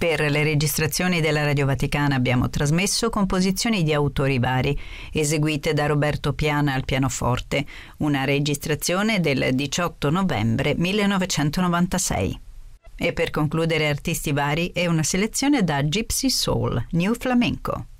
Per le registrazioni della Radio Vaticana abbiamo trasmesso composizioni di autori vari, eseguite da Roberto Piana al pianoforte, una registrazione del 18 novembre 1996. E per concludere artisti vari è una selezione da Gypsy Soul, New Flamenco.